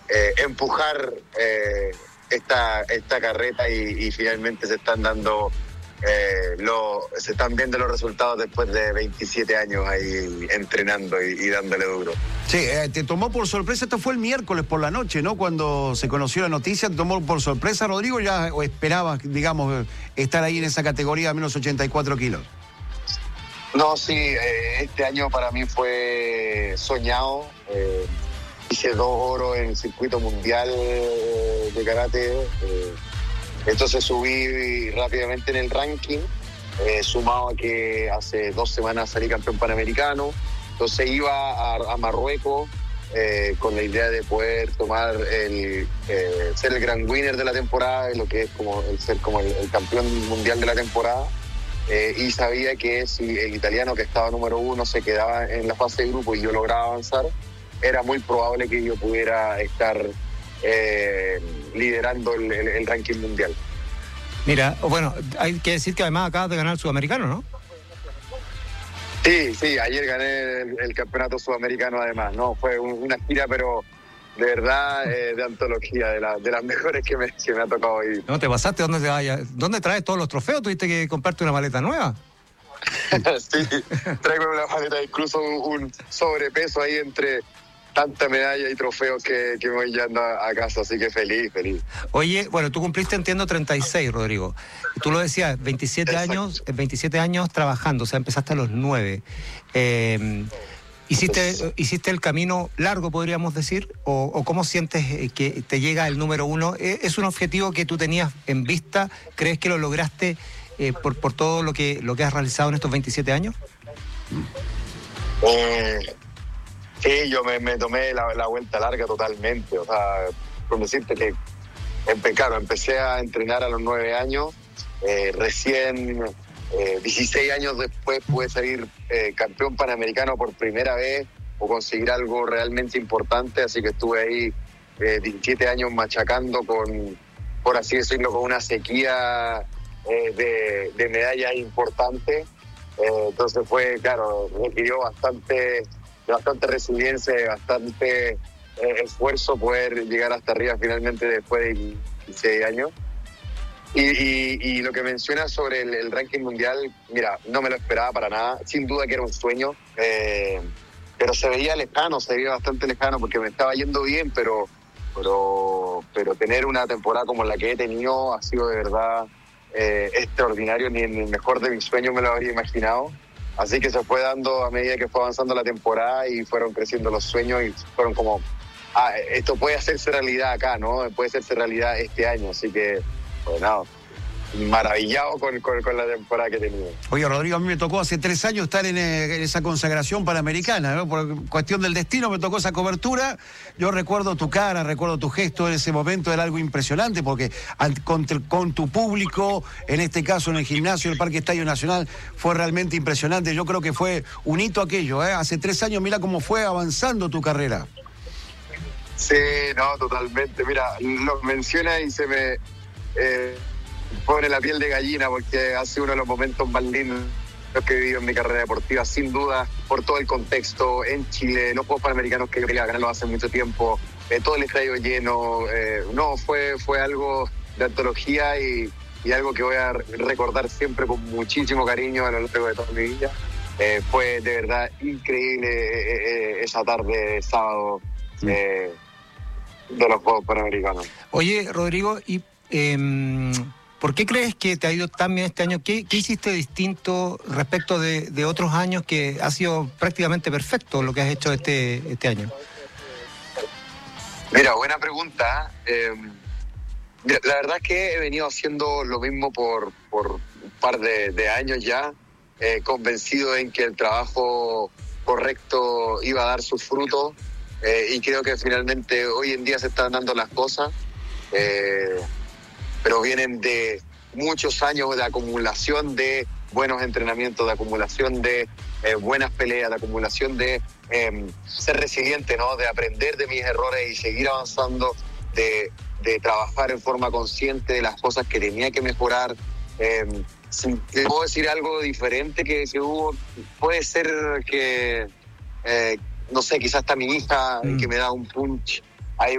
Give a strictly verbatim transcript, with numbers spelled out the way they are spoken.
eh, empujar eh, esta, esta carreta y, y finalmente se están dando eh, lo, se están viendo los resultados después de veintisiete años ahí entrenando y, y dándole duro. Sí, eh, te tomó por sorpresa, esto fue el miércoles por la noche, ¿no? Cuando se conoció la noticia, ¿te tomó por sorpresa, Rodrigo? ¿Ya o esperabas, digamos, estar ahí en esa categoría de menos ochenta y cuatro kilos? No, sí, eh, este año para mí fue soñado. Eh, hice dos oros en el circuito mundial de karate. Eh, entonces subí rápidamente en el ranking, eh, sumado a que hace dos semanas salí campeón panamericano. Entonces iba a, a Marruecos eh, con la idea de poder tomar el, eh, ser el gran winner de la temporada, lo que es como el ser como el, el campeón mundial de la temporada. Eh, y sabía que si el italiano, que estaba número uno, se quedaba en la fase de grupo y yo lograba avanzar, era muy probable que yo pudiera estar eh, liderando el, el, el ranking mundial. Mira, bueno, hay que decir que además acabas de ganar el sudamericano, ¿no? Sí, sí, ayer gané el, el campeonato sudamericano además, ¿no? Fue un, una gira, pero de verdad eh, de antología, de, la, de las mejores que me, que me ha tocado ir. ¿No te pasaste? ¿Dónde te vayas? ¿Dónde traes todos los trofeos? ¿Tuviste que comprarte una maleta nueva? Sí, traigo una maleta, incluso un, un sobrepeso ahí entre tanta medalla y trofeos que, que me voy llevando a, a casa, así que feliz, feliz. Oye, bueno, tú cumpliste, entiendo, treinta y seis, Rodrigo. Tú lo decías, veintisiete años, veintisiete años trabajando, o sea, empezaste a los nueve. Eh, ¿hiciste, ¿Hiciste el camino largo, podríamos decir? ¿O, o cómo sientes que te llega el número uno? ¿Es un objetivo que tú tenías en vista? ¿Crees que lo lograste eh, por, por todo lo que, lo que has realizado en estos veintisiete años? Eh... Sí, yo me, me tomé la, la vuelta larga totalmente, o sea, por decirte que, empe, claro, empecé a entrenar a los nueve años, eh, recién eh, dieciséis años después pude salir eh, campeón panamericano por primera vez o conseguir algo realmente importante, así que estuve ahí eh, diecisiete años machacando con, por así decirlo, con una sequía eh, de, de medallas importantes, eh, entonces fue, claro, requirió bastante... bastante resiliencia, bastante eh, esfuerzo poder llegar hasta arriba finalmente después de dieciséis años. Y, y, y lo que mencionas sobre el, el ranking mundial, mira, no me lo esperaba para nada, sin duda que era un sueño, eh, pero se veía lejano, se veía bastante lejano porque me estaba yendo bien, pero, pero, pero tener una temporada como la que he tenido ha sido de verdad eh, extraordinario, ni en el mejor de mis sueños me lo habría imaginado. Así que se fue dando a medida que fue avanzando la temporada y fueron creciendo los sueños y fueron como, ah, esto puede hacerse realidad acá, ¿no? Puede hacerse realidad este año. Así que, pues nada, maravillado con, con, con la temporada que he tenido. Oye, Rodrigo, a mí me tocó hace tres años estar en, en esa consagración panamericana, ¿no? Por cuestión del destino me tocó esa cobertura. Yo recuerdo tu cara, recuerdo tu gesto en ese momento, era algo impresionante porque al, con, con tu público, en este caso en el gimnasio del Parque Estadio Nacional, fue realmente impresionante. Yo creo que fue un hito aquello, ¿eh? Hace tres años, mira cómo fue avanzando tu carrera. Sí, no, totalmente. Mira, lo menciona y se me... Eh... pone la piel de gallina porque ha sido uno de los momentos más lindos que he vivido en mi carrera deportiva, sin duda, por todo el contexto en Chile, los Juegos Panamericanos que yo quería ganarlo hace mucho tiempo, eh, todo el estadio lleno, eh, no, fue, fue algo de antología y, y algo que voy a recordar siempre con muchísimo cariño a lo largo de toda mi vida. Eh, fue de verdad increíble eh, eh, esa tarde de sábado eh, de los Juegos Panamericanos. Oye, Rodrigo, y... Eh... ¿por qué crees que te ha ido tan bien este año? ¿Qué, qué hiciste distinto respecto de, de otros años que ha sido prácticamente perfecto lo que has hecho este, este año? Mira, buena pregunta. Eh, la verdad es que he venido haciendo lo mismo por, por un par de, de años ya, eh, convencido en que el trabajo correcto iba a dar sus frutos eh, y creo que finalmente hoy en día se están dando las cosas. Eh, pero vienen de muchos años de acumulación de buenos entrenamientos, de acumulación de eh, buenas peleas, de acumulación de eh, ser resiliente, ¿no? De aprender de mis errores y seguir avanzando, de, de trabajar en forma consciente de las cosas que tenía que mejorar. Eh, si te puedo decir algo diferente que, que hubo, puede ser que, eh, no sé, quizás está mi hija mm. que me da un punch